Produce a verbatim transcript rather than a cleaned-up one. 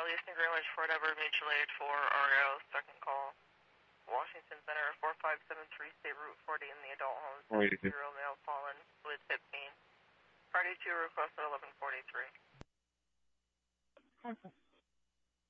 Eastern Greenwich, Fort Edward, mutual aid for Argyle, second call. Washington Center, four five seven three, State Route forty in the adult home, zero male fallen with hip pain. Party two requested eleven forty-three.